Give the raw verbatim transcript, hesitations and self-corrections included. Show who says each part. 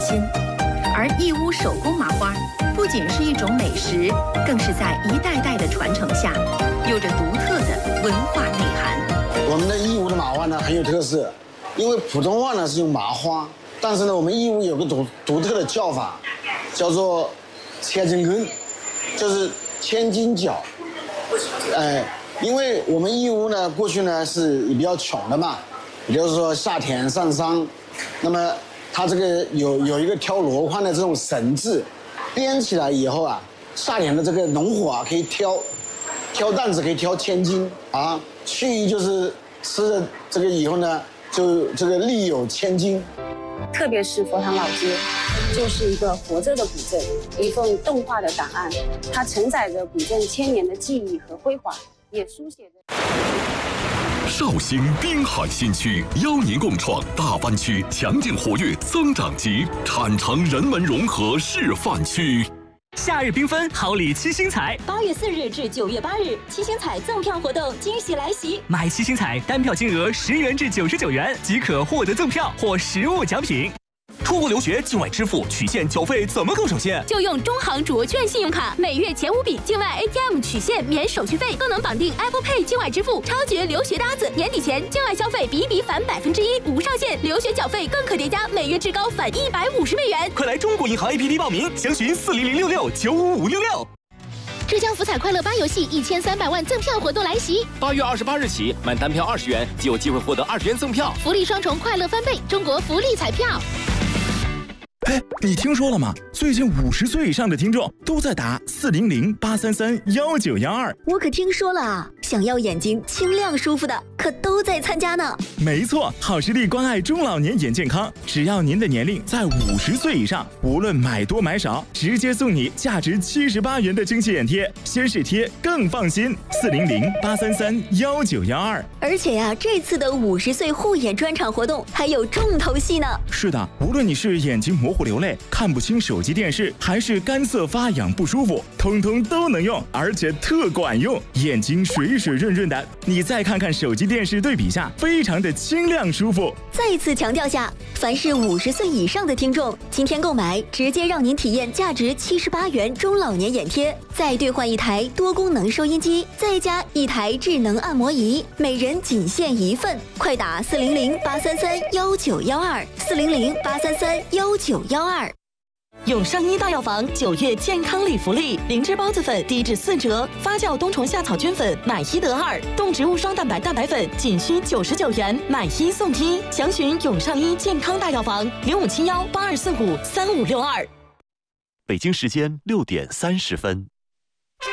Speaker 1: 心。而义乌手工麻花不仅是一种美食，更是在一代代的传承下，有着独特的文化内涵。
Speaker 2: 我们的义乌的麻花呢很有特色，因为普通话呢是用麻花，但是呢我们义乌有个独独特的叫法，叫做千斤根，就是千斤饺。哎，因为我们义乌呢过去呢是比较穷的嘛，也就是说下田上山，那么它这个有有一个挑箩筐的这种绳子，编起来以后啊，下田的这个农户啊可以挑，挑担子可以挑千斤啊，寓意就是吃了这个以后呢，就这个力有千斤。
Speaker 3: 特别是佛堂老街，就是一个活着的古镇，一份动画的档案，它承载着古镇千年的记忆和辉煌，也书写着。
Speaker 4: 绍兴滨海新区邀您共创大湾区强劲活跃增长极产城人文融合示范区。
Speaker 5: 夏日缤纷，好礼七星彩。
Speaker 6: 八月四日至九月八日，七星彩赠票活动惊喜来袭！
Speaker 5: 买七星彩单票金额十元至九十九元即可获得赠票或实物奖品。出国留学境外支付取现缴费怎么更省心？
Speaker 7: 就用中行卓券信用卡，每月前五笔境外 A T M 取现免手续费，更能绑定 Apple Pay 境外支付，超绝留学搭子。年底前境外消费比比返百分之一，无上限；留学缴费更可叠加，每月至高返一百五十美元。
Speaker 5: 快来中国银行 A P P 报名，详询四零零六六九五五六六。
Speaker 7: 浙江福彩快乐八游戏一千三百万赠票活动来袭，
Speaker 8: 八月二十八日起，满单票二十元就有机会获得二十元赠票，
Speaker 7: 福利双重，快乐翻倍！中国福利彩票。
Speaker 9: 哎，你听说了吗？最近五十岁以上的听众都在打四零零八三三幺九幺二。
Speaker 10: 我可听说了啊，想要眼睛清亮舒服的，可都在参加呢。
Speaker 9: 没错，好视力关爱中老年眼健康，只要您的年龄在五十岁以上，无论买多买少，直接送你价值七十八元的蒸汽眼贴，先试贴更放心。四零零八三三幺九幺二。
Speaker 10: 而且呀、啊，这次的五十岁护眼专场活动还有重头戏呢。
Speaker 9: 是的，无论你是眼睛模糊流泪、看不清手机电视，还是干涩发痒不舒服，通通都能用，而且特管用，眼睛水水润润的。你再看看手机电视对比下，非常的清亮舒服。
Speaker 10: 再次强调下，凡是五十岁以上的听众，今天购买直接让您体验价值七十八元中老年眼贴，再兑换一台多功能收音机，再加一台智能按摩仪，每人仅限一份。快打四零零八三三幺九幺二，四零零八三三幺九幺二。
Speaker 6: 永上医大药房九月健康礼福利，灵芝孢子粉低至四折，发酵冬虫夏草菌粉买一得二，动植物双蛋白蛋白粉仅需九十九元，买一送一。详询永上医健康大药房零五七幺八二四五三五六二。
Speaker 4: 北京时间六点三十分。